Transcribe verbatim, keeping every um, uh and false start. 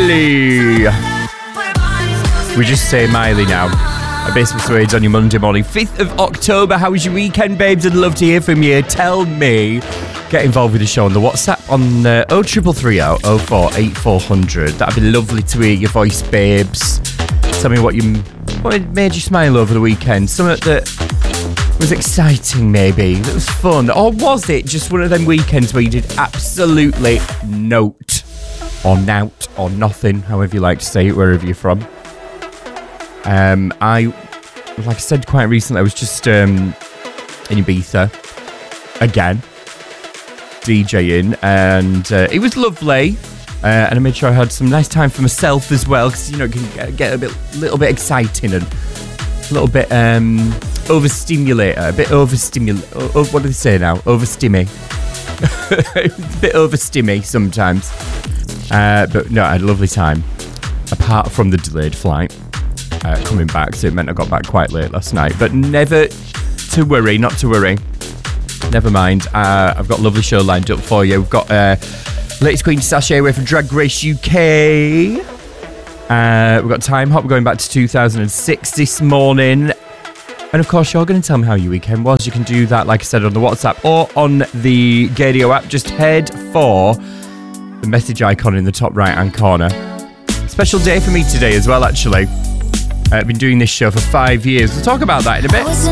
Miley. We just say Miley now. A Base Persuades on your Monday morning. fifth of October. How was your weekend, babes? I'd love to hear from you. Tell me. Get involved with the show on the WhatsApp on uh, oh three three three oh oh four eight four hundred. That'd be lovely to hear your voice, babes. Tell me what you what made you smile over the weekend. Something that was exciting, maybe. That was fun. Or was it just one of them weekends where you did absolutely note or nout or nothing, however you like to say it, wherever you're from. Um, I, like I said quite recently, I was just um, in Ibiza again, DJing, and uh, it was lovely. Uh, and I made sure I had some nice time for myself as well, because, you know, it can get, get a bit, little bit exciting and a little bit um, overstimulator, a bit overstimulate. Oh, what do they say now? Overstimmy. A bit overstimmy sometimes. Uh, but no, I had a lovely time, apart from the delayed flight uh, coming back, so it meant I got back quite late last night. But never to worry, not to worry. Never mind. Uh, I've got a lovely show lined up for you. We've got uh, latest Queen Sasha away from Drag Race U K. Uh, we've got Time Hop going back to two thousand six this morning. And of course, you're going to tell me how your weekend was. You can do that, like I said, on the WhatsApp or on the Gadio app. Just head for the message icon in the top right-hand corner. Special day for me today as well, actually. Uh, I've been doing this show for five years. We'll talk about that in a bit.